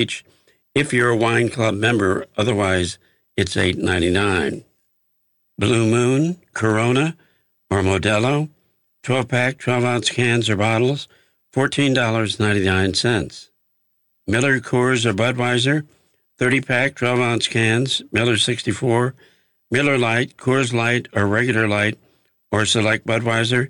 each if you're a wine club member. Otherwise, it's $8.99. Blue Moon, Corona, or Modelo, 12-pack, 12-ounce cans or bottles, $14.99. Miller, Coors, or Budweiser, 30-pack, 12-ounce cans, Miller 64, Miller Lite, Coors Light, or regular Light, or select Budweiser,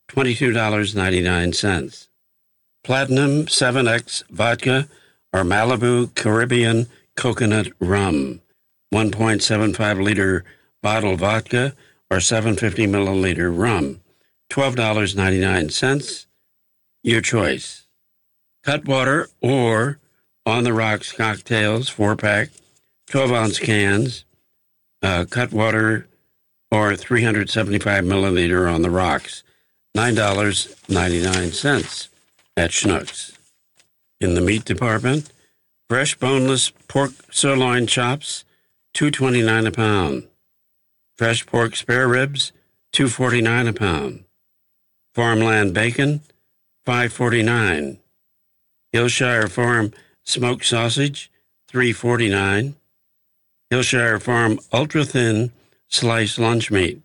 $22.99. Platinum 7X vodka or Malibu Caribbean coconut rum, 1.75-liter bottle vodka or 750-milliliter rum, $12.99. Your choice. Cutwater or On the Rocks cocktails, 4-pack, 12-ounce cans, Cutwater or 375-milliliter On the Rocks, $9.99 at Schnucks. In the meat department, fresh boneless pork sirloin chops, $2.29 a pound. Fresh pork spare ribs, $2.49 a pound. Farmland bacon, $5.49. Hillshire Farm smoked sausage, $3.49. Hillshire Farm ultra-thin sliced lunch meat,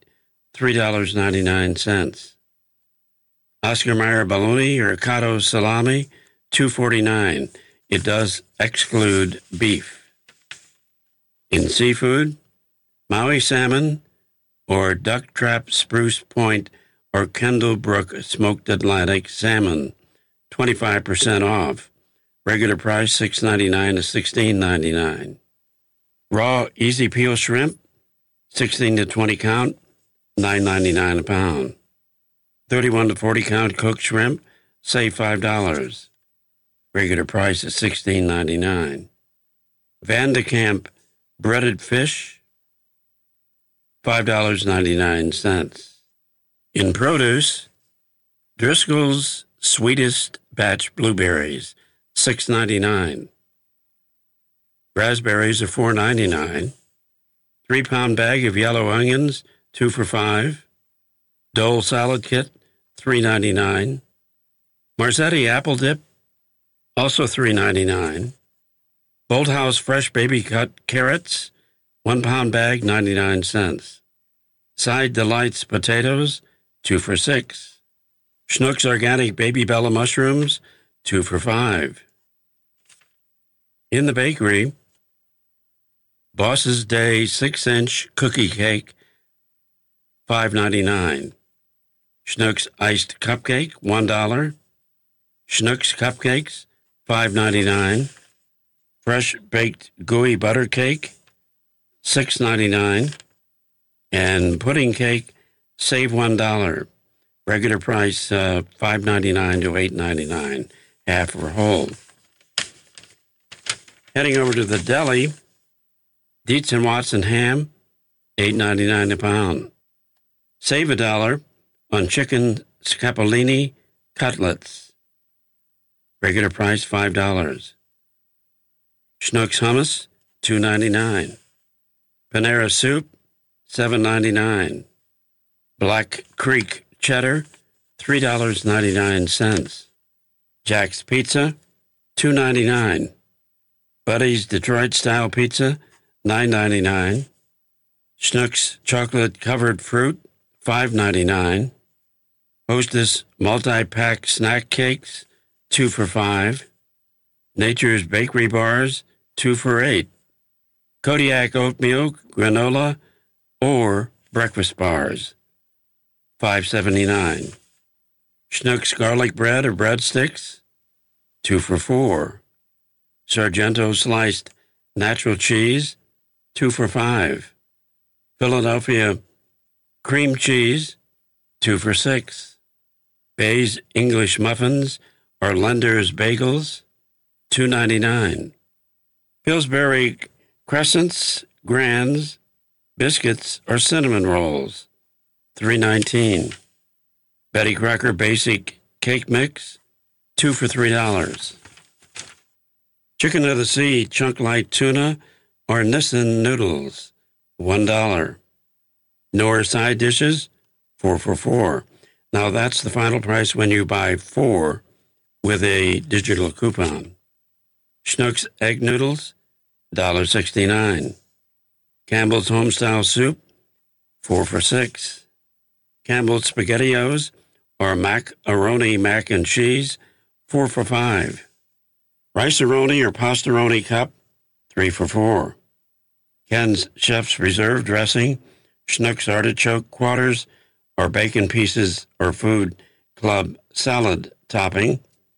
$3.99. Oscar Mayer bologna or Ocado salami, $2.49. It does exclude beef. In seafood, Maui salmon or duck trap Spruce Point or Kendall Brook smoked Atlantic salmon, 25% off. Regular price $6.99 to $16.99. Raw easy peel shrimp, 16 to 20 count, $9.99 a pound. 31 to 40 count cooked shrimp, save $5. Regular price is $16.99. Van de Kamp breaded fish, $5.99. In produce, Driscoll's sweetest batch blueberries, $6.99. Raspberries are $4.99. 3-pound bag of yellow onions, 2 for $5. Dole salad kit, $3.99. Marzetti apple dip, also $3.99. Bolthouse fresh baby cut carrots, 1-pound bag, 99 cents. Side Delights potatoes, 2 for $6. Schnucks organic baby bella mushrooms, 2 for $5. In the bakery, Boss's Day 6-inch cookie cake, $5.99. Schnucks iced cupcake, $1. Schnucks cupcakes, $5.99. Fresh baked gooey butter cake, $6.99. And pudding cake, save $1. Regular price $5.99 to $8.99, half or whole. Heading over to the deli, Dietz and Watson ham, $8.99 a pound. Save $1 on chicken scapolini cutlets. Regular price $5. Schnucks hummus, $2.99. Panera soup, $7.99. Black Creek cheddar, $3.99. Jack's Pizza, $2.99. Buddy's Detroit-style pizza, $9.99. Schnucks chocolate-covered fruit, $5.99. Hostess multi-pack snack cakes, 2 for $5. Nature's Bakery bars, 2 for $8. Kodiak oatmeal, granola, or breakfast bars, $5.79. Schnucks garlic bread or breadsticks, 2 for $4. Sargento sliced natural cheese, 2 for $5. Philadelphia cream cheese, 2 for $6. Bay's English muffins or Lender's bagels, $2.99. Pillsbury crescents, grands, biscuits, or cinnamon rolls, $3.19. Betty Crocker basic cake mix, 2 for $3. Chicken of the Sea chunk light tuna or Nissin noodles, $1. Knorr side dishes, 4 for $4. Now that's the final price when you buy 4 with a digital coupon. Schnucks egg noodles, $1.69. Campbell's Homestyle soup, 4 for $6. Campbell's SpaghettiOs or Mac-A-Roni mac and cheese, 4 for $5. Rice-A-Roni or Pasta-Roni cup, 3 for $4. Ken's Chef's Reserve dressing, Schnucks artichoke quarters, or bacon pieces or Food Club salad topping,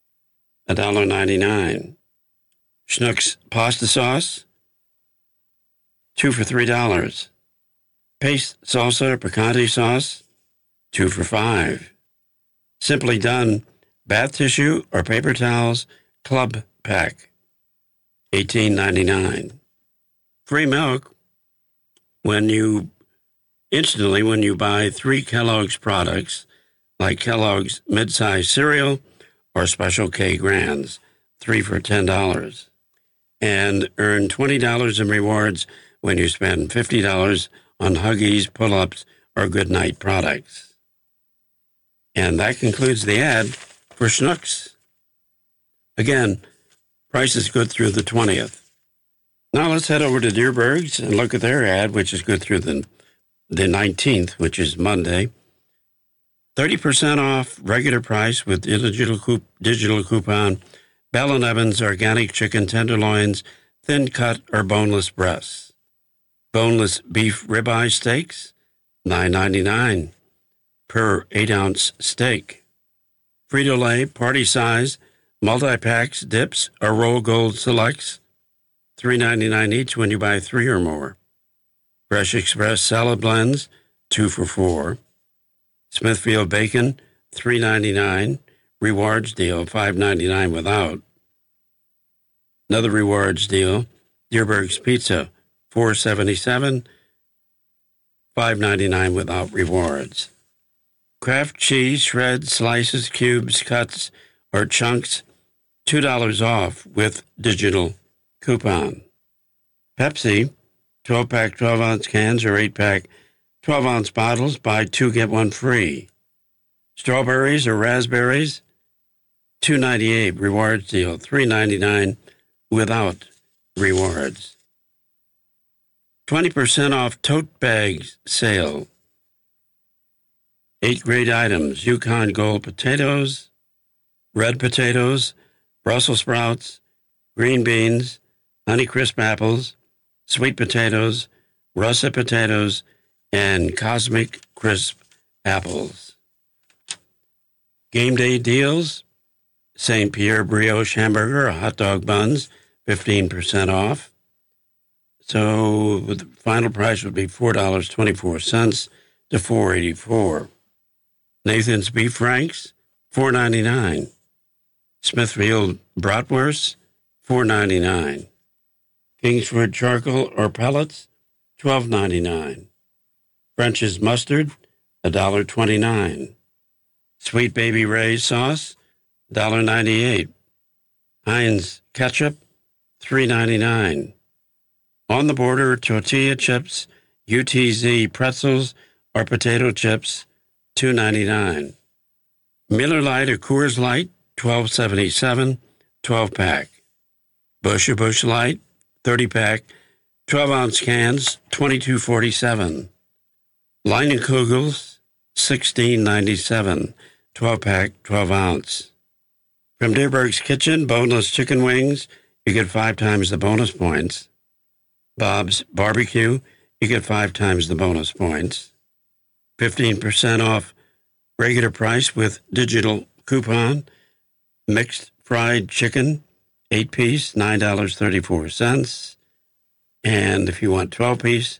$1.99. Schnucks pasta sauce, 2 for $3. Paste salsa or picante sauce, 2 for $5. Simply Done bath tissue or paper towels club pack, $18.99. Free milk when you buy 3 Kellogg's products like Kellogg's mid-size cereal or Special K Grands, 3 for $10. And earn $20 in rewards when you spend $50 on Huggies, Pull-Ups, or Goodnight products. And that concludes the ad for Schnucks. Again, price is good through the 20th. Now let's head over to Dierberg's and look at their ad, which is good through the 19th, which is Monday. 30% off regular price with digital coupon. Bell & Evans organic chicken tenderloins, thin cut or boneless breasts. Boneless beef ribeye steaks, $9.99 per 8-ounce steak. Frito-Lay party size multi-packs dips or Roll Gold selects, $3.99 each when you buy 3 or more. Fresh Express salad blends, 2 for $4. Smithfield bacon, $3.99. Rewards deal, $5.99 without. Another rewards deal, Dierberg's Pizza, $4.77, $5.99 without rewards. Kraft cheese, shreds, slices, cubes, cuts, or chunks, $2 off with digital coupon. Pepsi, 12-pack 12-ounce cans or 8-pack 12-ounce bottles, buy 2, get 1 free. Strawberries or raspberries, $2.98 rewards deal, $3.99 without rewards. 20% off tote bags sale. 8 great items: Yukon Gold potatoes, red potatoes, Brussels sprouts, green beans, Honeycrisp apples, sweet potatoes, russet potatoes, and Cosmic Crisp apples. Game day deals: St. Pierre brioche hamburger or hot dog buns, 15% off. So the final price would be $4.24 to $4.84. Nathan's Beef Franks, $4.99. Smithfield Bratwurst, $4.99. Kingsford Charcoal or Pellets, $12.99. French's Mustard, $1.29. Sweet Baby Ray's Sauce, $1.98. Heinz Ketchup, $3.99. On the Border Tortilla Chips, UTZ Pretzels, or Potato Chips, $2.99. Miller Lite or Coors Light, $12.77, 12-pack. Bush Light, 30-pack, 12-ounce cans, $22.47. Leinenkugel's, $16.97, 12-pack, 12-ounce. From Dierberg's Kitchen, boneless chicken wings, you get 5 times the bonus points. Bob's Barbecue, you get 5 times the bonus points. 15% off regular price with digital coupon. Mixed fried chicken, 8-piece, $9.34. And if you want 12-piece,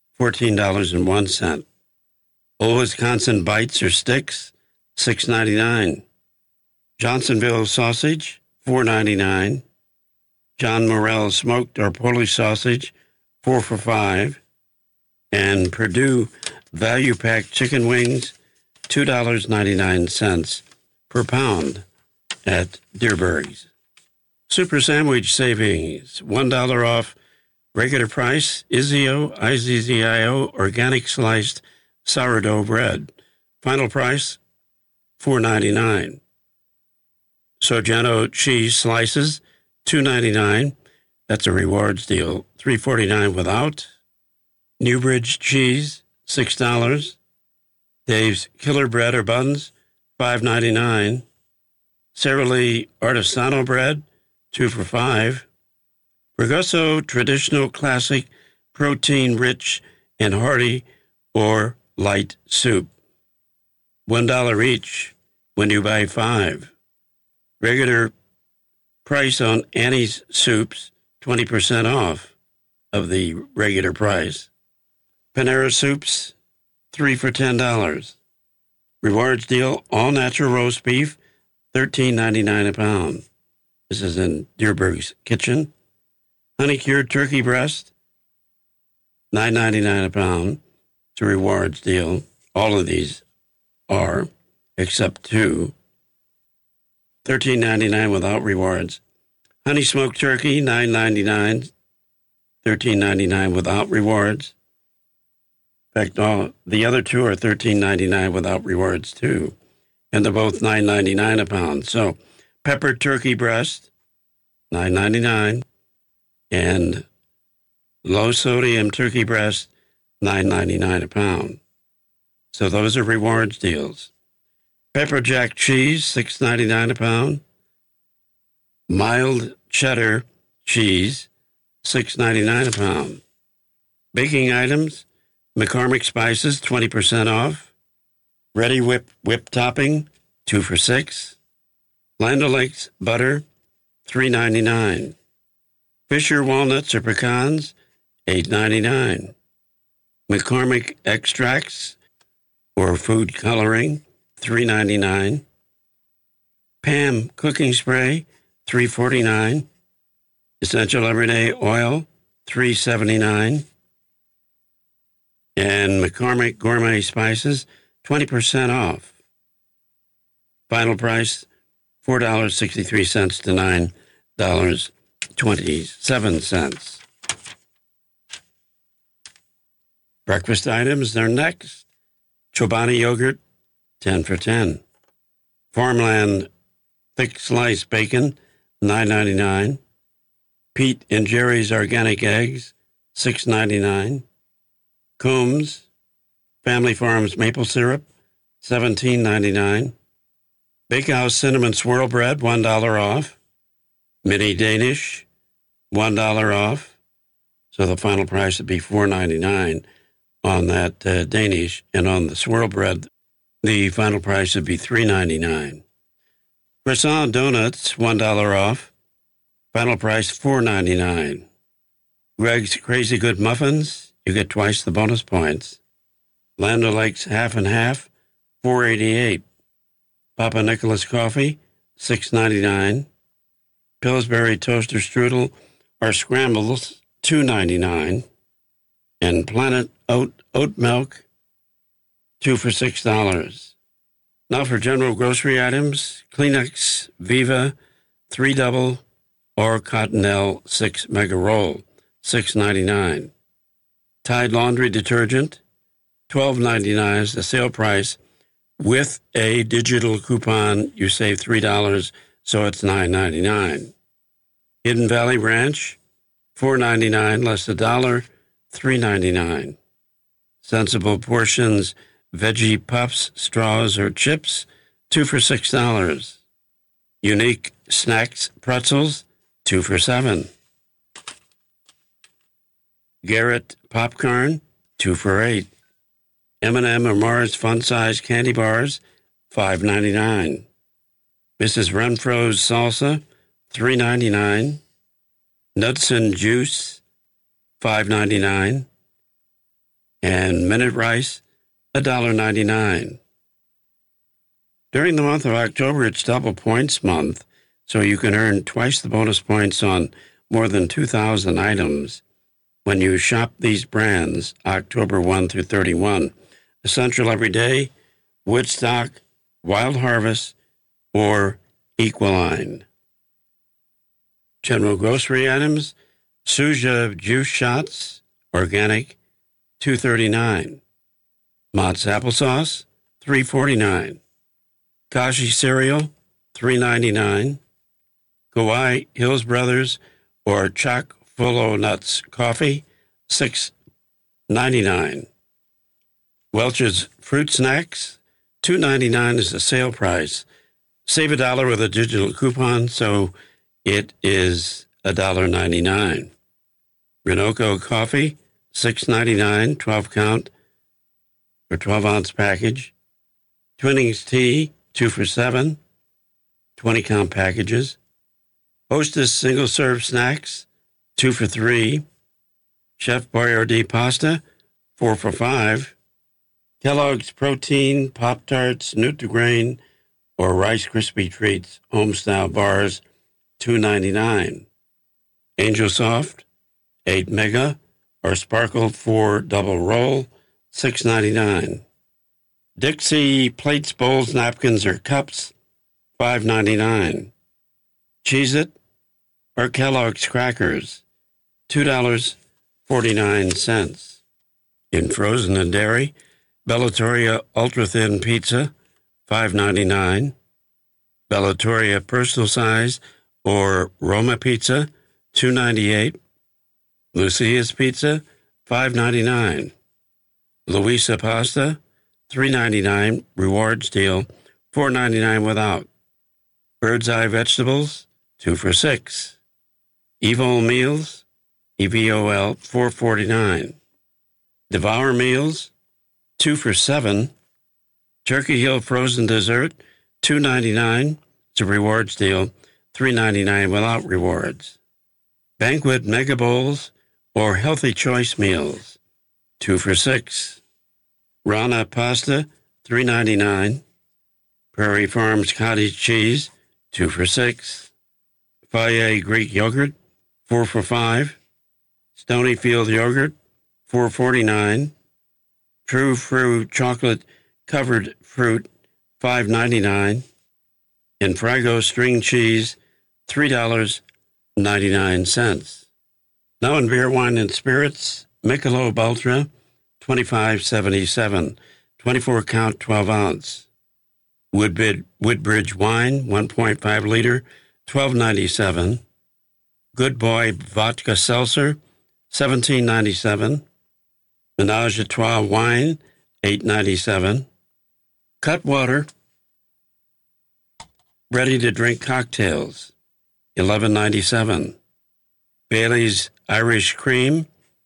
$14.01. Old Wisconsin Bites or Sticks, $6.99. Johnsonville Sausage, $4.99. John Morrell Smoked or Polish Sausage, 4 for $5. And Purdue Value Pack Chicken Wings, $2.99 per pound at Dierberg's. Super Sandwich Savings, $1 off regular price, Izzio organic sliced sourdough bread. Final price, $4.99. Sargento cheese slices, $2.99. That's a rewards deal. $3.49 without. Newbridge cheese, $6. Dave's Killer Bread or Buns, $5.99. Sara Lee Artisano Bread, 2 for $5. Progresso Traditional Classic Protein Rich and Hearty or Light Soup, $1 each when you buy 5. Regular price on Annie's soups, 20% off of the regular price. Panera soups, 3 for $10. Rewards deal, all natural roast beef, $13.99 a pound. This is in Dierberg's Kitchen. Honey cured turkey breast, $9.99 a pound. It's a rewards deal. All of these are, except 2. $13.99 without rewards. Honey smoked turkey, $9.99. $13.99 without rewards. In fact, all the other 2 are $13.99 without rewards too, and they're both $9.99 a pound. So, peppered turkey breast, $9.99, and low sodium turkey breast, $9.99 a pound. So those are rewards deals. Pepper jack cheese, $6.99 a pound. Mild cheddar cheese, $6.99 a pound. Baking items, McCormick spices, 20% off. Ready whip topping, 2 for $6. Land O'Lakes butter, $3.99. Fisher walnuts or pecans, $8.99. McCormick extracts or food coloring, $3.99. Pam cooking spray, $3.49. Essential everyday oil, $3.79. And McCormick gourmet spices, 20% off. Final price, $4.63 to $9.27. Breakfast items, they're next. Chobani yogurt, 10 for $10. Farmland thick slice bacon, $9.99. Pete and Jerry's organic eggs, $6.99. Combs Family Farms maple syrup, $17.99. Bakehouse cinnamon swirl bread, $1 off. Mini Danish, $1 off. So the final price would be $4.99 on that Danish, and on the swirl bread, the final price would be $3.99. Croissant donuts, $1 off. Final price, $4.99. Greg's Crazy Good muffins, you get twice the bonus points. Land O'Lakes half and half, $4.88. Papa Nicholas coffee, $6.99. Pillsbury toaster strudel or scrambles, $2.99. And Planet oat milk, 2 for $6. Now for general grocery items, Kleenex Viva 3 double or Cottonelle 6 mega roll, $6.99. Tide laundry detergent, $12.99 is the sale price. With a digital coupon, you save $3, so it's $9.99. Hidden Valley Ranch, $4.99 less $1, $3.99. Sensible Portions Veggie Puffs, Straws, or Chips, 2 for $6. Unique Snacks Pretzels, 2 for $7. Garrett Popcorn, 2 for $8. M&M or Mars Fun Size Candy Bars, $5.99. Mrs. Renfro's Salsa, $3.99. Nuts and Juice, $5.99. And Minute Rice, $1.99. During the month of October, it's double points month, so you can earn twice the bonus points on more than 2,000 items when you shop these brands October 1 through 31. Essential Everyday, Woodstock, Wild Harvest, or Equaline. General grocery items, Suja juice shots, organic, $2.39. Mott's applesauce, $3.49. Kashi cereal, $3.99. Kauai Hills Brothers or Chock Full o' Nuts Coffee, $6.99. Welch's Fruit Snacks, $2.99 is the sale price. Save $1 with a digital coupon, so it is $1.99. Renoco Coffee, $6.99, 12 count for 12-ounce package. Twinings Tea, 2 for $7, 20-count packages. Hostess single-serve snacks, 2 for $3. Chef Boyardee pasta, 4 for $5. Kellogg's Protein, Pop-Tarts, Nutri-Grain, or Rice Krispie Treats, home-style bars, $2.99. Angel Soft, 8 mega, or Sparkle 4 double roll, $6.99. Dixie plates, bowls, napkins, or cups, $5.99. Cheez-It or Kellogg's crackers, $2.49. In frozen and dairy, Bellatoria ultra-thin pizza, $5.99. Bellatoria personal size or Roma pizza, $2.98. Lucia's pizza, $5.99. Louisa pasta, $3.99. Rewards deal, $4.99 without. Bird's Eye vegetables, 2 for $6. Evol meals, EVOL, $4.49. Devour meals, 2 for $7. Turkey Hill frozen dessert, $2.99. It's a rewards deal, $3.99 without rewards. Banquet mega bowls or healthy choice meals, 2 for $6. Rana pasta, $3.99. Prairie Farms cottage cheese, 2 for $6. Fayette Greek yogurt, 4 for $5. Stonyfield yogurt, $4.49. True Fruit chocolate covered fruit, $5.99. And Frago string cheese, $3.99. Now in beer, wine, and spirits, Michelob Ultra, $25.77, 24 count, 12 ounce. Woodbridge wine, 1.5 liter, $12.97. Good Boy vodka seltzer, $17.97. Menage a Trois wine, $8.97. Cutwater ready-to-drink cocktails, $11.97. Bailey's Irish Cream,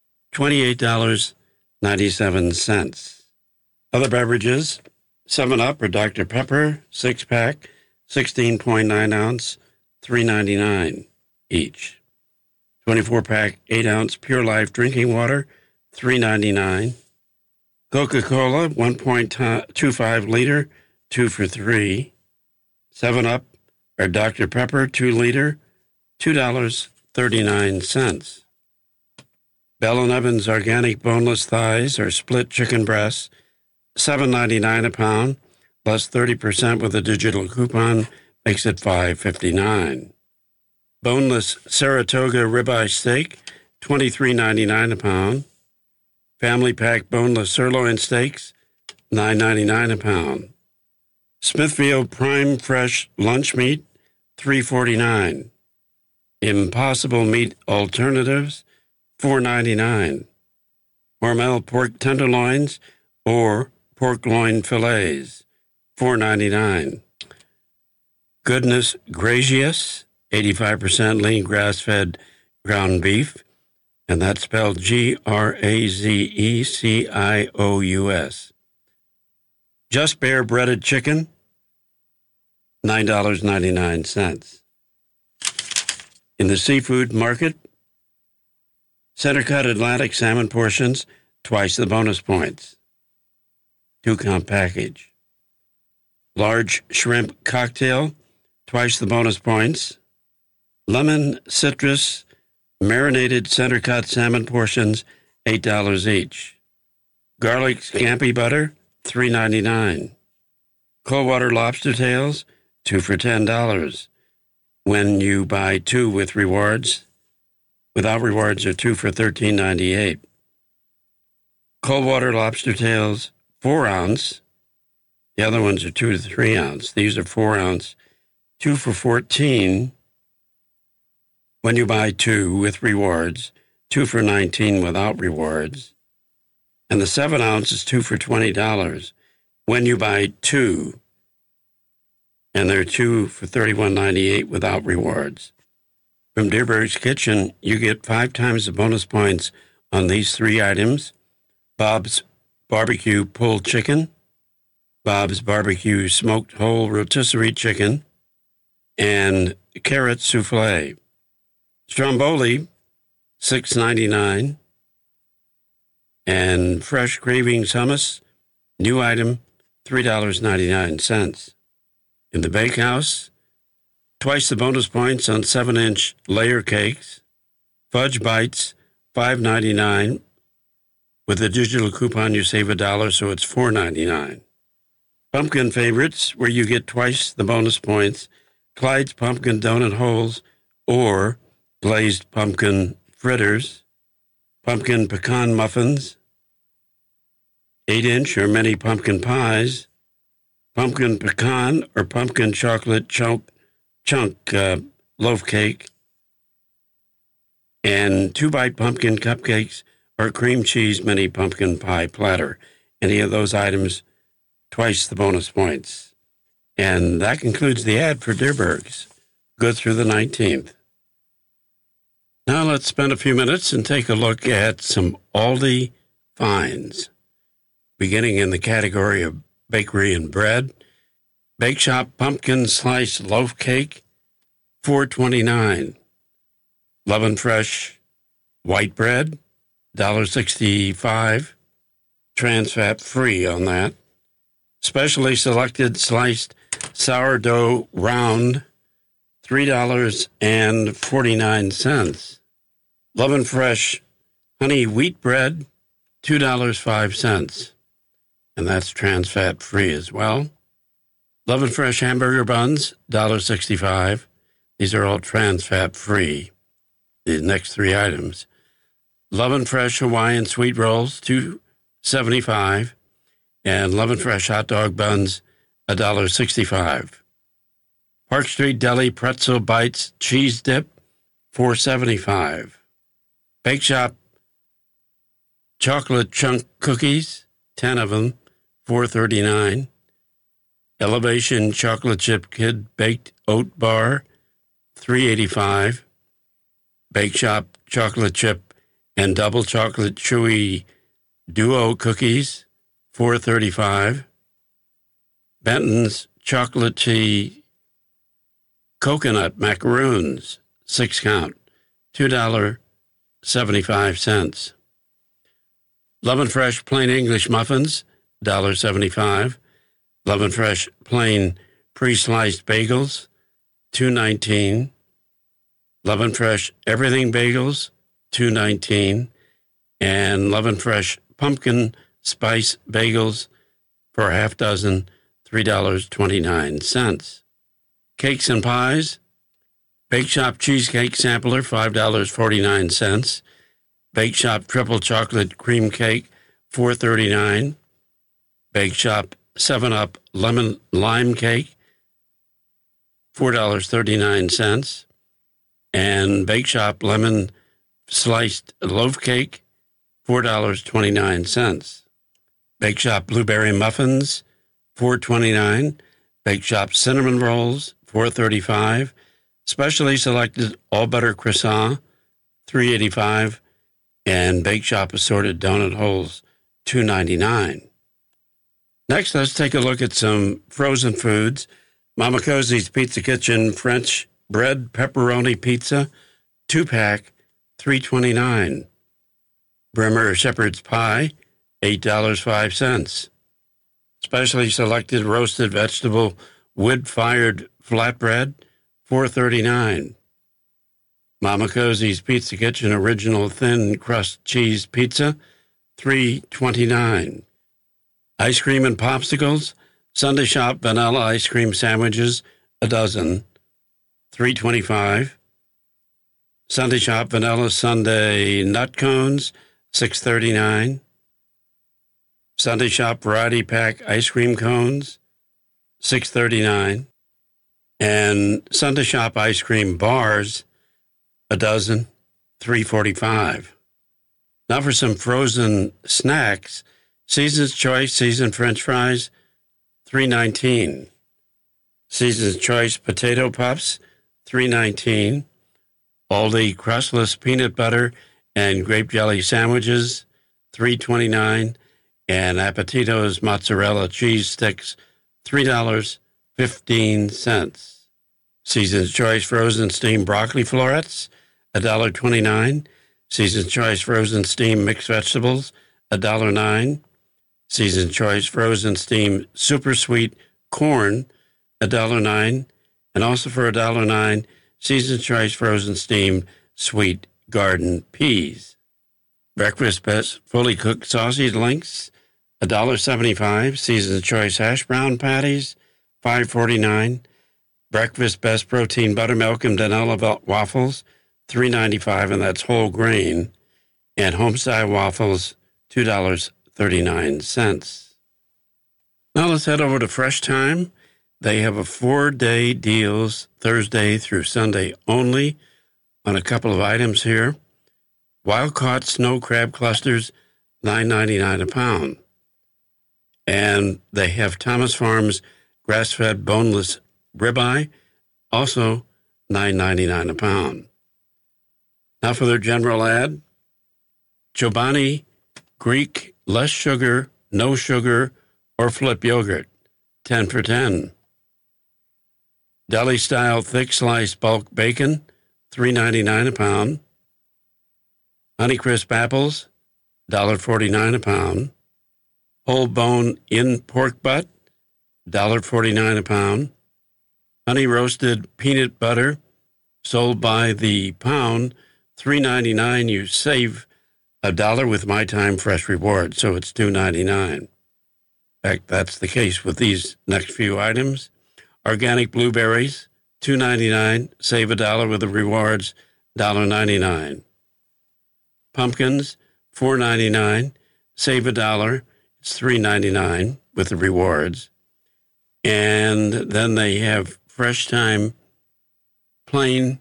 $28.97. Other beverages, 7-Up or Dr. Pepper, 6-pack, 16.9 ounce, $3.99 each. 24-pack, 8-ounce Pure Life drinking water, $3.99. Coca-Cola, 1.25 liter, 2 for $3. 7-Up or Dr. Pepper, 2 liter, $2.39. Bell & Evans organic boneless thighs or split chicken breasts, $7.99 a pound, plus 30% with a digital coupon, makes it $5.59. Boneless Saratoga ribeye steak, $23.99 a pound. Family pack boneless sirloin steaks, $9.99 a pound. Smithfield Prime Fresh lunch meat, $3.49. Impossible Meat Alternatives, $4.99. Hormel pork tenderloins or pork loin fillets, $4.99. Goodness Gracious, 85% lean grass-fed ground beef, and that's spelled Grazecious. Just Bare breaded chicken, $9.99. In the seafood market, center cut Atlantic salmon portions, twice the bonus points. 2-count package. Large shrimp cocktail, twice the bonus points. Lemon citrus marinated center cut salmon portions, $8 each. Garlic scampi butter, $3.99. Coldwater lobster tails, 2 for $10. When you buy 2 with rewards, without rewards are 2 for $13.98. Coldwater lobster tails, 4 ounce. The other ones are 2 to 3 ounce. These are 4 ounce, 2 for $14. when you buy 2 with rewards, 2 for $19 without rewards. And the 7 ounce is 2 for $20 when you buy 2. And they're 2 for $31.98 without rewards. From Dierberg's Kitchen, you get 5 times the bonus points on these 3 items: Bob's Barbecue Pulled Chicken, Bob's Barbecue Smoked Whole Rotisserie Chicken, and Carrot Soufflé. Stromboli, $6.99, and Fresh Cravings Hummus, new item, $3.99. In the Bakehouse, twice the bonus points on 7-inch layer cakes. Fudge Bites, $5.99. With a digital coupon, you save $1, so it's $4.99. Pumpkin Favorites, where you get twice the bonus points: Clyde's Pumpkin Donut Holes or Glazed Pumpkin Fritters, Pumpkin Pecan Muffins, 8-inch or mini pumpkin pies, pumpkin pecan or pumpkin chocolate chunk loaf cake, and 2-bite pumpkin cupcakes or cream cheese mini pumpkin pie platter. Any of those items, twice the bonus points. And that concludes the ad for Dierberg's. Good through the 19th. Now let's spend a few minutes and take a look at some Aldi finds. Beginning in the category of bakery and bread, Bake Shop Pumpkin Slice Loaf Cake, $4.29. Love and Fresh White Bread, $1.65. Trans fat free on that. Specially Selected Sliced Sourdough Round, $3.49. Love and Fresh Honey Wheat Bread, $2.05. And that's trans fat free as well. Love and Fresh Hamburger Buns, $1.65. These are all trans fat free. The next 3 items. Love and Fresh Hawaiian Sweet Rolls, $2.75. And Love and Fresh Hot Dog Buns, $1.65. Park Street Deli Pretzel Bites Cheese Dip, $4.75. Bake Shop Chocolate Chunk Cookies, 10 of them, $4.39. Elevation Chocolate Chip Kid Baked Oat Bar, $3.85. Bake Shop Chocolate Chip and Double Chocolate Chewy Duo Cookies, $4.35. Benton's Chocolatey Coconut Macaroons, 6 count, $2.75. Love and Fresh Plain English Muffins, $1.75. Love and Fresh Plain Pre-Sliced Bagels, $2.19. Love and Fresh Everything Bagels, $2.19. And Love and Fresh Pumpkin Spice Bagels for a half dozen, $3.29. Cakes and Pies, Bake Shop Cheesecake Sampler, $5.49. Bake Shop Triple Chocolate Cream Cake, $4.39. Bake Shop 7-Up Lemon Lime Cake, $4.39. And Bake Shop Lemon Sliced Loaf Cake, $4.29. Bake Shop Blueberry Muffins, $4.29. Bake Shop Cinnamon Rolls, $4.35. Specially Selected All Butter Croissant, $3.85. And Bake Shop Assorted Donut Holes, $2.99. Next, let's take a look at some frozen foods. Mama Cosey's Pizza Kitchen French Bread Pepperoni Pizza, 2-pack, $3.29. Bremer Shepherd's Pie, $8.05. Specially Selected Roasted Vegetable Wood-Fired Flatbread, $4.39. Mama Cosey's Pizza Kitchen Original Thin Crust Cheese Pizza, $3.29. Ice cream and popsicles, Sunday Shop Vanilla Ice Cream Sandwiches, a dozen, $3.25. Sunday Shop Vanilla Sundae Nut Cones, $6.39. Sunday Shop Variety Pack Ice Cream Cones, $6.39. And Sunday Shop Ice Cream Bars, a dozen, $3.45. Now for some frozen snacks. Season's Choice seasoned French fries, $3.19. Season's Choice potato puffs, $3.19. Aldi crustless peanut butter and grape jelly sandwiches, $3.29. And Appetito's mozzarella cheese sticks, $3.15. Season's Choice frozen steamed broccoli florets, $1.29. Season's Choice frozen steamed mixed vegetables, $1.09. Season's Choice frozen steamed super sweet corn, $1.09. And also for $1.09, Season's Choice frozen steamed sweet garden peas. Breakfast Best fully cooked sausage links, $1.75. Season's Choice hash brown patties, $5.49. Breakfast Best protein buttermilk and vanilla waffles, $3.95, and that's whole grain. And Homestyle waffles, $2.39. Now let's head over to Fresh Time. They have a 4-day deals, Thursday through Sunday only, on a couple of items here. Wild-caught snow crab clusters, $9.99 a pound. And they have Thomas Farms grass-fed boneless ribeye, also $9.99 a pound. Now for their general ad. Chobani Greek less sugar, no sugar, or flip yogurt, 10 for $10. Deli-style thick sliced bulk bacon, $3.99 a pound. Honeycrisp apples, $1.49 a pound. Whole bone in pork butt, $1.49 a pound. Honey roasted peanut butter, sold by the pound, $3.99. You save $1 with My Time Fresh Rewards, so it's $2.99. In fact, that's the case with these next few items. Organic blueberries, $2.99. Save $1 with the rewards, $1.99. Pumpkins, $4.99. Save $1. It's $3.99 with the rewards. And then they have Fresh Time plain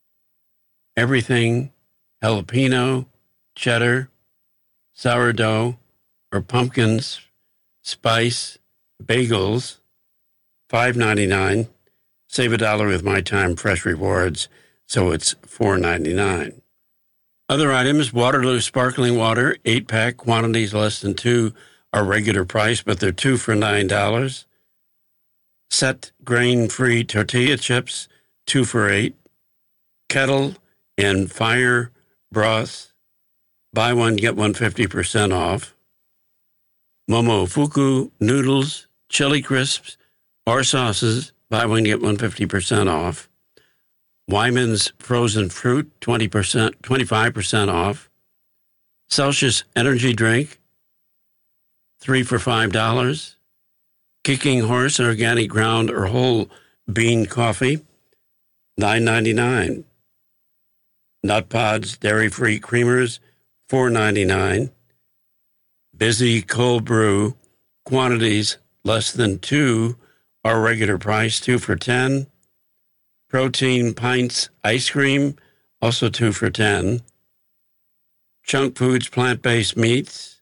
everything, jalapeno, cheddar, sourdough, or pumpkins, spice, bagels, $5.99. Save $1 with My Time Fresh Rewards, so it's $4.99. Other items, Waterloo sparkling water, 8-pack, quantities less than 2 are regular price, but they're 2 for $9. Set grain-free tortilla chips, 2 for $8. Kettle and Fire broth, buy one, get one 50% off. Momofuku noodles, chili crisps, or sauces, buy one, get one 50% off. Wyman's frozen fruit, 25% off. Celsius energy drink, 3 for $5. Kicking Horse organic ground or whole bean coffee, $9.99. Nut Pods dairy-free creamers, $4.99. Busy cold brew, quantities less than 2 are regular price, 2 for $10. Protein Pints ice cream, also 2 for $10. Chunk Foods plant-based meats,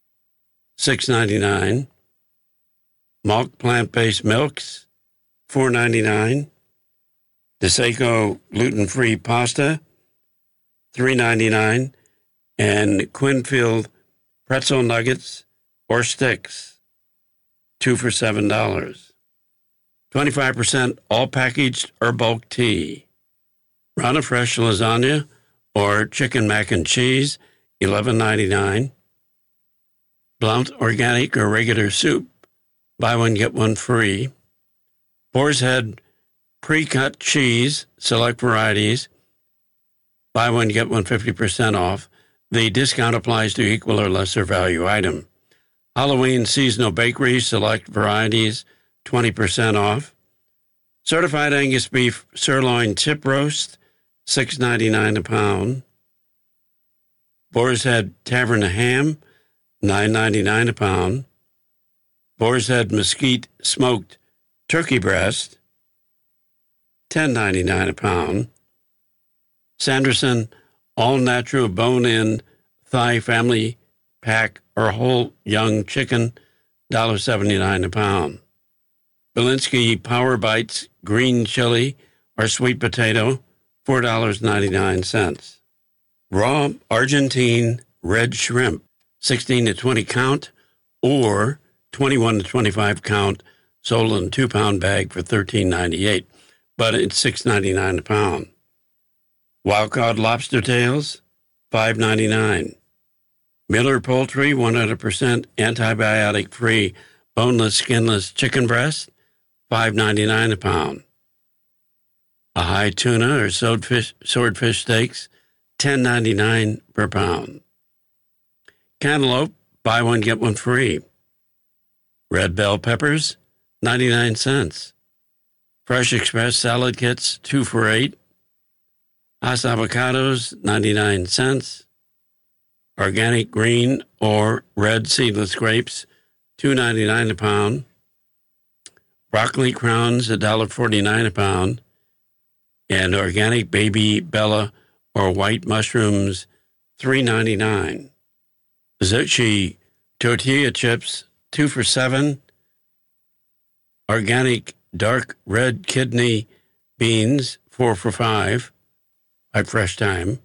$6.99. Malk plant-based milks, $4.99. DeSeco gluten-free pasta, $3.99. And Quinfield pretzel nuggets or sticks, 2 for $7. 25% all packaged or bulk tea. Rana Fresh lasagna or chicken mac and cheese, $11.99. Blount organic or regular soup, buy one, get one free. Boar's Head pre-cut cheese, select varieties, buy one, get one 50% off. The discount applies to equal or lesser value item. Halloween seasonal bakery, select varieties, 20% off. Certified Angus beef sirloin tip roast, $6.99 a pound. Boar's Head Tavern ham, $9.99 a pound. Boar's Head mesquite smoked turkey breast, $10.99 a pound. Sanderson all-natural bone-in thigh family pack or whole young chicken, $1.79 a pound. Belinsky Power Bites green chili or sweet potato, $4.99. Raw Argentine red shrimp, 16 to 20 count or 21 to 25 count, sold in a 2-pound bag for $13.98, but it's $6.99 a pound. Wild caught lobster tails, $5.99. Miller Poultry 100% antibiotic-free boneless, skinless chicken breast, $5.99 a pound. A high tuna or swordfish steaks, $10.99 per pound. Cantaloupe, buy one, get one free. Red bell peppers, 99 cents. Fresh Express salad kits, 2 for $8. Hass avocados, 99 cents. Organic green or red seedless grapes, $2.99 a pound. Broccoli crowns, $1.49 a pound. And organic baby Bella or white mushrooms, $3.99. Zucchi tortilla chips, 2 for $7. Organic dark red kidney beans, 4 for $5 at Fresh Thyme.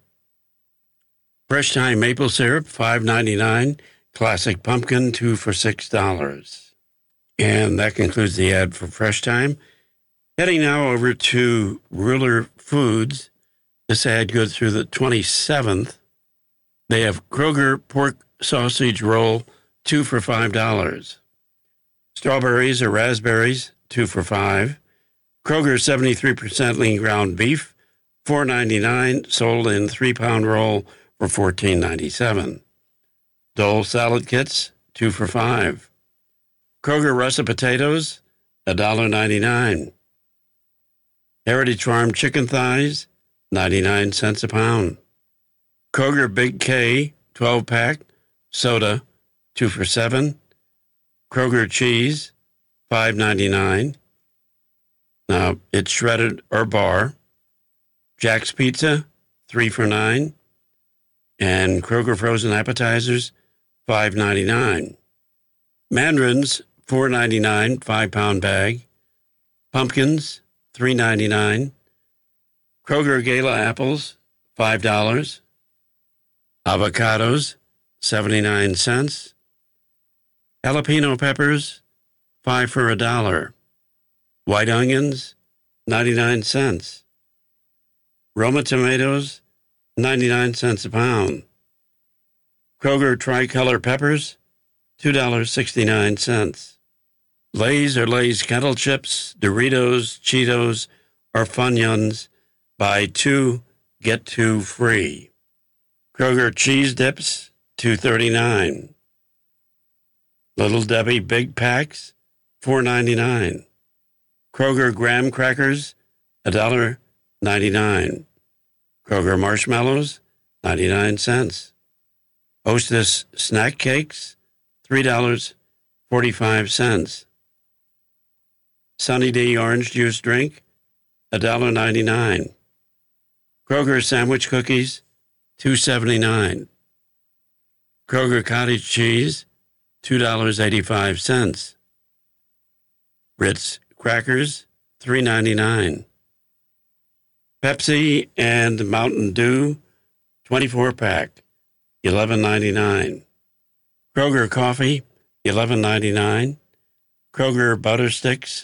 Fresh Thyme maple syrup, $5.99. Classic pumpkin, 2 for $6. And that concludes the ad for Fresh Thyme. Heading now over to Ruler Foods. This ad goes through the 27th. They have Kroger pork sausage roll, 2 for $5. Strawberries or raspberries, 2 for $5. Kroger 73% lean ground beef, $4.99, sold in 3-pound roll for $14.97. Dole salad kits, 2 for $5. Kroger russet potatoes, $1.99. Heritage Farm chicken thighs, 99 cents a pound. Kroger Big K 12-pack soda, 2 for $7. Kroger cheese, $5.99. Now, it's shredded or bar. Jack's Pizza, 3 for $9. And Kroger frozen appetizers, $5.99. Mandarins, $4.99, 5-pound bag. Pumpkins, $3.99. Kroger Gala apples, $5. Avocados, 79 cents. Jalapeno peppers, 5 for $1. White onions, 99 cents. Roma tomatoes, 99 cents a pound. Kroger tricolor peppers, $2.69. Lay's or Lay's kettle chips, Doritos, Cheetos, or Funyuns, buy 2, get 2 free. Kroger cheese dips, $2.39. Little Debbie big packs, $4.99. Kroger graham crackers, $1.99. Kroger marshmallows, 99 cents. Hostess snack cakes, $3.45. Sunny D orange juice drink, $1.99. Kroger sandwich cookies, $2.79. Kroger cottage cheese, $2.85. Ritz crackers, $3.99. Pepsi and Mountain Dew, 24-pack, $11.99. Kroger coffee, $11.99. Kroger butter sticks,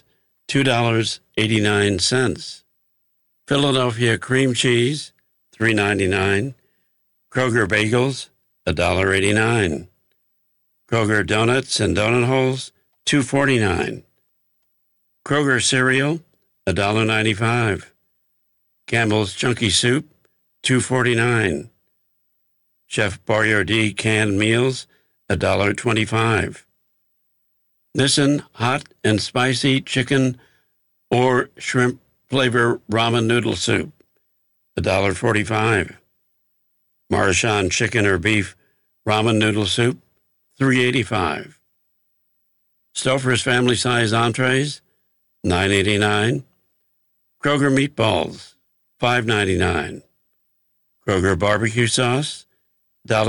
$2.89. Philadelphia cream cheese, $3.99. Kroger bagels, $1.89. Kroger donuts and donut holes, $2.49. Kroger cereal, $1.95. Campbell's Chunky Soup, $2.49. Chef Boyardee canned meals, $1.25. Nissin hot and spicy chicken or shrimp flavor ramen noodle soup, $1.45. Marchand chicken or beef ramen noodle soup, $3.85. Stouffer's family size entrees, $9.89. Kroger meatballs, $5.99. Kroger barbecue sauce,